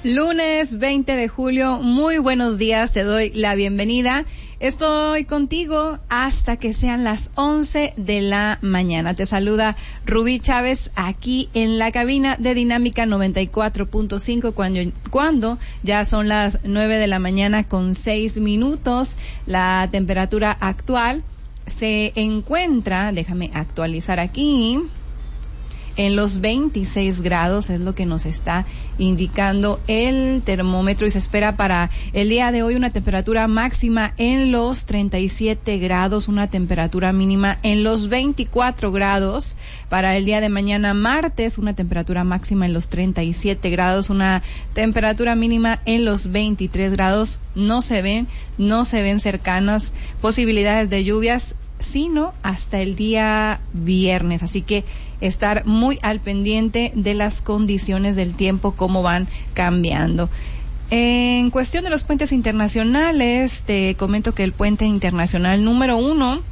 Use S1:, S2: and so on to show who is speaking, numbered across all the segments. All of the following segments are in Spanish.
S1: Lunes 20 de julio, muy buenos días, te doy la bienvenida. Estoy contigo hasta que sean las 11 de la mañana. Te saluda Rubí Chávez aquí en la cabina de Dinámica 94.5 cuando ya son las 9 de la mañana con 6 minutos. La temperatura actual se encuentra, déjame actualizar aquí, en los 26 grados es lo que nos está indicando el termómetro y se espera para el día de hoy una temperatura máxima en los 37 grados, una temperatura mínima en los 24 grados. Para el día de mañana martes, una temperatura máxima en los 37 grados, una temperatura mínima en los 23 grados. No se ven cercanas posibilidades de lluvias, sino hasta el día viernes. Así que estar muy al pendiente de las condiciones del tiempo, cómo van cambiando. En cuestión de los puentes internacionales, te comento que el puente internacional número 1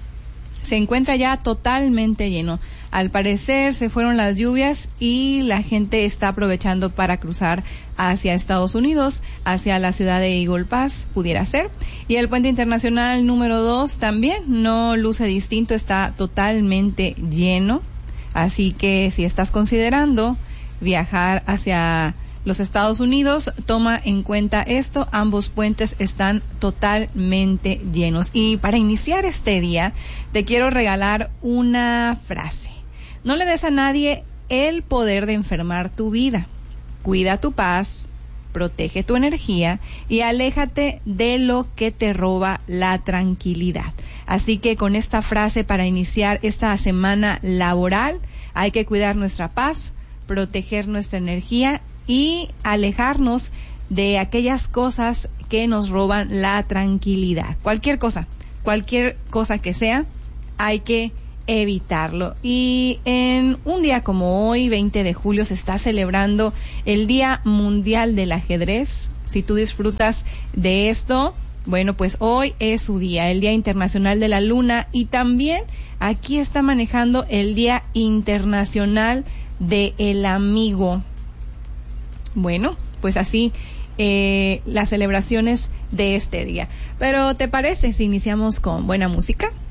S1: se encuentra ya totalmente lleno. Al parecer se fueron las lluvias y la gente está aprovechando para cruzar hacia Estados Unidos, hacia la ciudad de Eagle Pass, pudiera ser. Y el puente internacional número 2 también no luce distinto, está totalmente lleno. Así que si estás considerando viajar hacia los Estados Unidos, toma en cuenta esto, ambos puentes están totalmente llenos. Y para iniciar este día, te quiero regalar una frase. No le des a nadie el poder de enfermar tu vida. Cuida tu paz, protege tu energía y aléjate de lo que te roba la tranquilidad. Así que con esta frase para iniciar esta semana laboral, hay que cuidar nuestra paz, proteger nuestra energía y alejarnos de aquellas cosas que nos roban la tranquilidad. Cualquier cosa que sea, hay que evitarlo. Y en un día como hoy, 20 de julio, se está celebrando el Día Mundial del Ajedrez. Si tú disfrutas de esto, bueno, pues hoy es su día, el Día Internacional de la Luna, y también aquí está manejando el Día Internacional del Amigo. Bueno, pues así las celebraciones de este día. Pero ¿te parece si iniciamos con buena música?